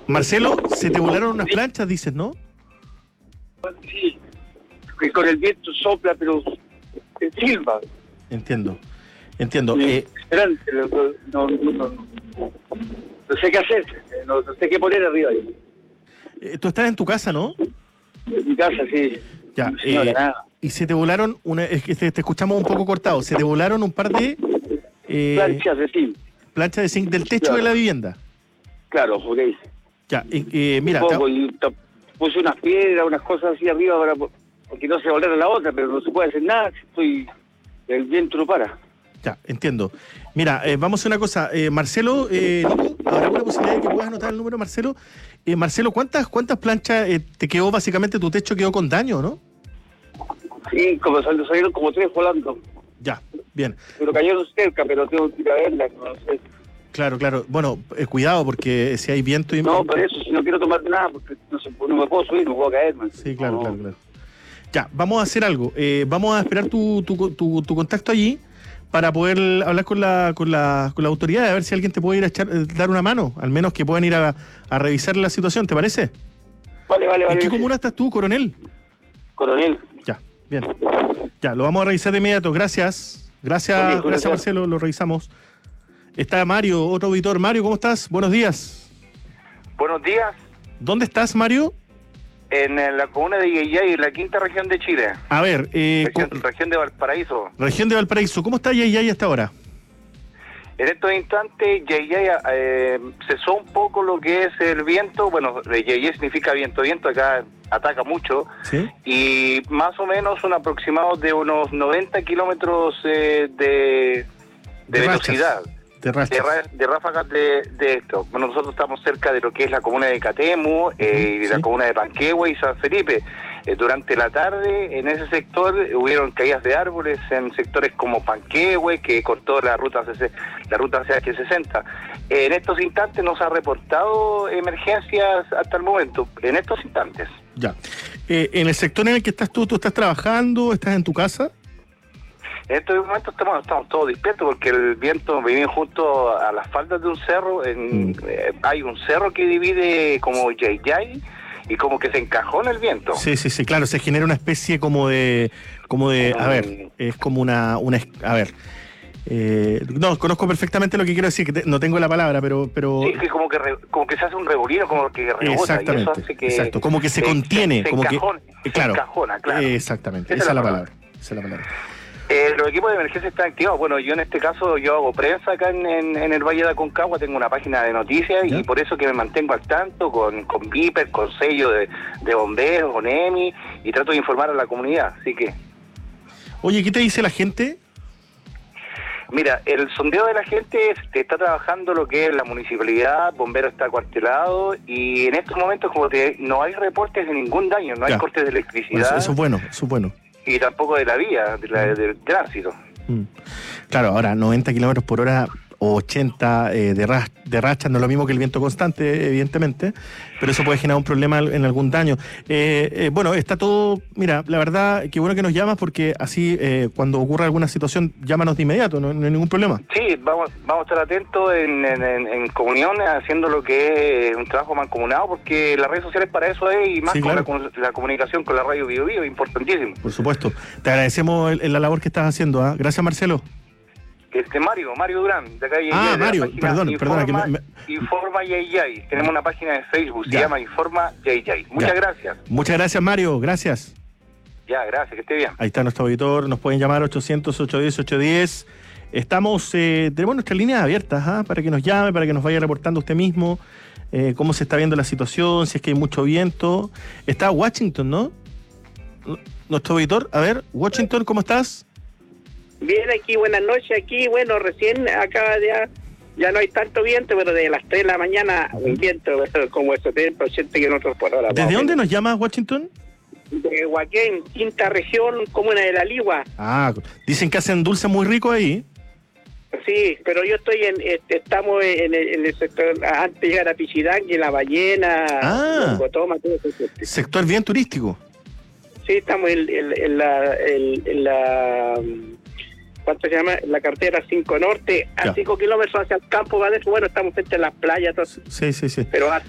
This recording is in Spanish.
Marcelo, se te volaron unas planchas, dices, ¿no? Sí, que con el viento sopla, pero silba. Entiendo. Esperante, no sé qué hacer, no sé qué poner arriba. Tú estás en tu casa, ¿no? En mi casa, sí. Ya, Señora, nada. y se te volaron, es que te escuchamos un poco cortado, se te volaron un par de Planchas de zinc. planchas de zinc del techo de la vivienda. Claro, ok. Ya, mira, Un poco, y puse unas piedras, unas cosas así arriba porque no se volara la otra, pero no se puede hacer nada, el viento no para. ya, entiendo. Mira, vamos a hacer una cosa. Marcelo, Nico, ¿habrá alguna posibilidad de que puedas anotar el número, Marcelo? Marcelo, ¿cuántas planchas te quedó básicamente, tu techo quedó con daño, no? Sí, como salieron como 3 volando. Ya, bien. Pero cayeron cerca, pero tengo que ir a verlas, no sé. Claro. Bueno, cuidado, porque si hay viento y... No, por eso, si no quiero tomar nada, porque no me puedo subir, no puedo caer, man. Sí, claro, No. claro. Ya, vamos a hacer algo. Vamos a esperar tu contacto allí para poder hablar con la autoridad, a ver si alguien te puede ir a dar una mano, al menos que puedan ir a revisar la situación, ¿te parece? Vale. ¿En qué comuna estás tú, coronel? Coronel. Ya, bien. Ya, lo vamos a revisar de inmediato. Gracias, Marcelo, lo revisamos. Está Mario, otro auditor. Mario, ¿cómo estás? Buenos días. Buenos días. ¿Dónde estás, Mario? En la comuna de Yayay, la quinta región de Chile. A ver, región de Valparaíso. región de Valparaíso. ¿Cómo está Yayay hasta ahora? En estos instantes, Yayay cesó un poco lo que es el viento. Bueno, Yayay significa viento. Viento acá ataca mucho. ¿Sí? Y más o menos un aproximado de unos 90 kilómetros de velocidad. De ráfagas de esto. Bueno, nosotros estamos cerca de lo que es la comuna de Catemu, y la comuna de Panquehue y San Felipe. Durante la tarde, en ese sector, hubieron caídas de árboles en sectores como Panquehue, que cortó la ruta CH60. En estos instantes nos ha reportado emergencias hasta el momento, en estos instantes. Ya. En el sector en el que estás tú estás trabajando, estás en tu casa. En estos momentos estamos todos despiertos porque el viento viene junto a las faldas de un cerro. Hay un cerro que divide como Yayay y como que se encajona el viento. Sí, claro, se genera una especie como de a ver, es como a ver, no, conozco perfectamente lo que quiero decir, que no tengo la palabra, pero... Sí, que como que se hace un remolino, como que rebota. Exactamente, y eso hace que exacto, como que se contiene, se como encajona, que... Claro, se encajona, claro. Exactamente, esa es la palabra. Los equipos de emergencia están activados. Bueno, yo en este caso yo hago prensa acá en el Valle de Aconcagua, tengo una página de noticias. ¿Ya? Y por eso que me mantengo al tanto con Viper, con sello de bomberos, con EMI, y trato de informar a la comunidad, así que... Oye, ¿qué te dice la gente? Mira, el sondeo de la gente está trabajando lo que es la municipalidad, bombero está acuartelado, y en estos momentos como no hay reportes de ningún daño, no hay cortes de electricidad. Eso es bueno. Y tampoco de la vía, del tránsito. Claro, ahora 90 kilómetros por hora o 80 de racha no es lo mismo que el viento constante, evidentemente, pero eso puede generar un problema en algún daño. Bueno, está todo, mira, la verdad, qué bueno que nos llamas porque así cuando ocurra alguna situación, llámanos de inmediato, no hay ningún problema. Sí, vamos a estar atentos en comunión, haciendo lo que es un trabajo mancomunado, porque las redes sociales para eso es, y más sí, claro, con la comunicación con la radio Bio Bio, importantísimo. Por supuesto. Te agradecemos la labor que estás haciendo. Gracias, Marcelo. Mario Durán, de acá. Mario, perdona. Informa Yayay. Tenemos una página de Facebook, se llama Informa Yayay. Muchas gracias. Muchas gracias, Mario, gracias. Ya, gracias, que esté bien. Ahí está nuestro auditor, nos pueden llamar 800-810-810. Tenemos nuestras líneas abiertas, para que nos llame, para que nos vaya reportando usted mismo cómo se está viendo la situación, si es que hay mucho viento. Está Washington, ¿no? Nuestro auditor, a ver, Washington, ¿cómo estás? Bien, aquí, buenas noches, aquí, bueno, recién acaba ya no hay tanto viento, pero de las 3 de la mañana un viento como de 70, 80 kilómetros por hora. ¿Desde dónde nos llamas, Washington? De Huaquén, quinta región, comuna de La Ligua. Dicen que hacen dulce muy rico ahí. Sí, pero yo estoy estamos en el sector, antes de llegar a Pichidangui, La Ballena, Cotoma, todo eso. Sector bien turístico. Sí, estamos en la ¿cuánto se llama? La carretera 5 Norte, a 5 kilómetros hacia el campo, ¿vale? Bueno, estamos frente a las playas. Todo. Sí. Pero